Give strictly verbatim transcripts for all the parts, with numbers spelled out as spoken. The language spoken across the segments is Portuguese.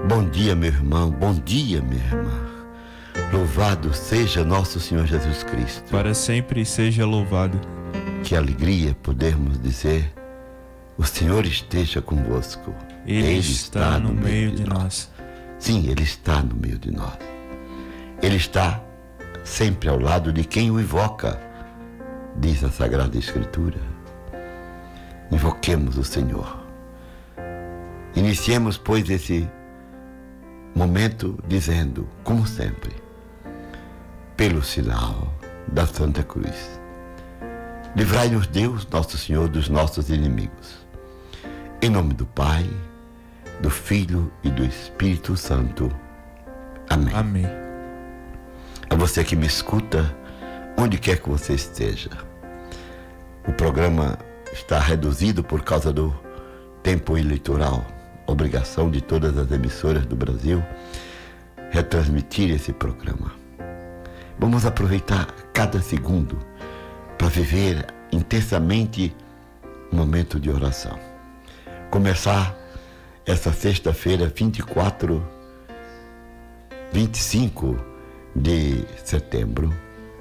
Bom dia, meu irmão, bom dia, minha irmã. Louvado seja nosso Senhor Jesus Cristo. Para sempre seja louvado. Que alegria podermos dizer: o Senhor esteja convosco. Ele, Ele está, está no, no meio, meio de nós. nós. Sim, Ele está no meio de nós. Ele está sempre ao lado de quem o invoca, diz a Sagrada Escritura. Invoquemos o Senhor. Iniciemos, pois, esse momento dizendo, como sempre, pelo sinal da Santa Cruz: livrai-nos Deus, nosso Senhor, dos nossos inimigos. Em nome do Pai, do Filho e do Espírito Santo. Amém. Amém. A você que me escuta, onde quer que você esteja. O programa está reduzido por causa do tempo eleitoral. Obrigação de todas as emissoras do Brasil retransmitir esse programa. Vamos aproveitar cada segundo para viver intensamente um momento de oração. Começar essa sexta-feira, vinte e quatro, vinte e cinco de setembro,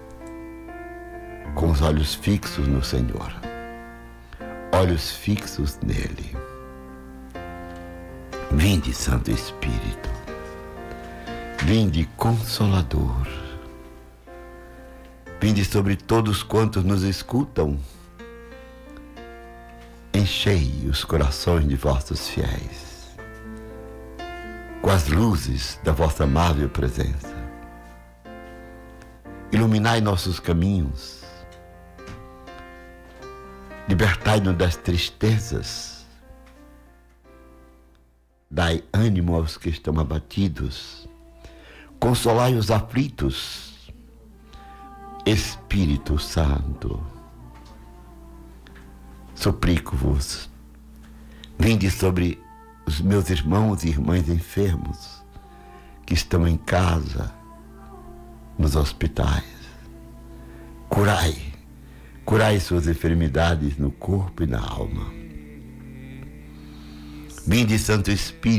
com os olhos fixos no Senhor, olhos fixos nele. Vinde, Santo Espírito, vinde, Consolador, vinde sobre todos quantos nos escutam, enchei os corações de vossos fiéis com as luzes da vossa amável presença. Iluminai nossos caminhos, libertai-nos das tristezas, dai ânimo aos que estão abatidos, consolai os aflitos. Espírito Santo, suplico-vos, vinde sobre os meus irmãos e irmãs enfermos que estão em casa, nos hospitais. Curai, curai suas enfermidades no corpo e na alma. Vinde, Santo Espírito,